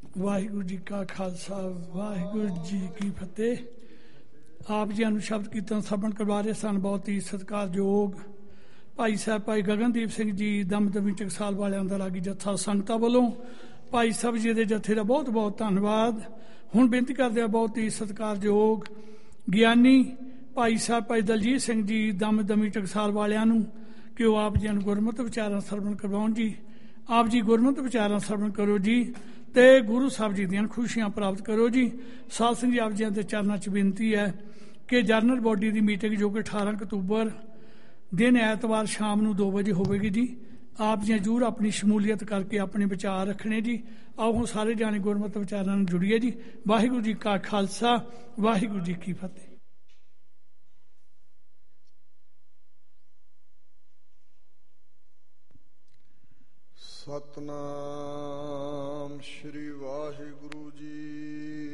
ਵਾਹਿਗੁਰੂ ਜੀ ਕਾ ਖਾਲਸਾ ਵਾਹਿਗੁਰੂ ਜੀ ਕੀ ਫਤਿਹ। ਆਪ ਜੀ ਨੂੰ ਸ਼ਬਦ ਕੀਰਤਨ ਸਰਵਣ ਕਰਵਾ ਰਹੇ ਸਨ ਬਹੁਤ ਹੀ ਸਤਿਕਾਰਯੋਗ ਭਾਈ ਸਾਹਿਬ ਭਾਈ ਗਗਨਦੀਪ ਸਿੰਘ ਜੀ ਦਮਦਮੀ ਟਕਸਾਲ ਵਾਲਿਆਂ ਦਾ ਰਾਗੀ ਜੱਥਾ ਸੰਗਤਾਂ ਵੱਲੋਂ ਭਾਈ ਸਾਹਿਬ ਜੀ ਦੇ ਜੱਥੇ ਦਾ ਬਹੁਤ ਬਹੁਤ ਧੰਨਵਾਦ। ਹੁਣ ਬੇਨਤੀ ਕਰਦੇ ਹਾਂ ਬਹੁਤ ਹੀ ਸਤਿਕਾਰਯੋਗ ਗਿਆਨੀ ਭਾਈ ਸਾਹਿਬ ਭਾਈ ਦਲਜੀਤ ਸਿੰਘ ਜੀ ਦਮਦਮੀ ਟਕਸਾਲ ਵਾਲਿਆਂ ਨੂੰ ਕਿ ਉਹ ਆਪ ਜੀ ਨੂੰ ਗੁਰਮਤਿ ਵਿਚਾਰਾਂ ਸਰਵਣ ਕਰਵਾਉਣ ਜੀ। ਆਪ ਜੀ ਗੁਰਮਤਿ ਵਿਚਾਰਾਂ ਸਰਵਣ ਕਰੋ ਜੀ ਤੇ ਗੁਰੂ ਸਾਹਿਬ ਜੀ ਦੀਆਂ ਖੁਸ਼ੀਆਂ ਪ੍ਰਾਪਤ ਕਰੋ ਜੀ। ਸਾਧ ਸਿੰਘ ਜੀ ਆਪ ਜੀ ਦੇ ਚਰਨਾਂ 'ਚ ਬੇਨਤੀ ਹੈ ਕਿ ਜਨਰਲ ਬੋਡੀ ਦੀ ਮੀਟਿੰਗ ਜੋ ਕਿ 18 ਅਕਤੂਬਰ ਦਿਨ ਐਤਵਾਰ ਸ਼ਾਮ ਨੂੰ 2 ਵਜੇ ਹੋਵੇਗੀ ਜੀ। ਆਪ ਜੀ ਜ਼ਰੂਰ ਆਪਣੀ ਸ਼ਮੂਲੀਅਤ ਕਰਕੇ ਆਪਣੇ ਵਿਚਾਰ ਰੱਖਣੇ ਜੀ। ਆਓ ਹੁਣ ਸਾਰੇ ਜਾਣੇ ਗੁਰਮਤਿ ਵਿਚਾਰਾਂ ਨੂੰ ਜੁੜੀਏ ਜੀ। ਵਾਹਿਗੁਰੂ ਜੀ ਕਾ ਖਾਲਸਾ ਵਾਹਿਗੁਰੂ ਜੀ ਕੀ ਫਤਿਹ। ਸਤਨਾਮ ਸ਼੍ਰੀ ਵਾਹਿਗੁਰੂ ਜੀ।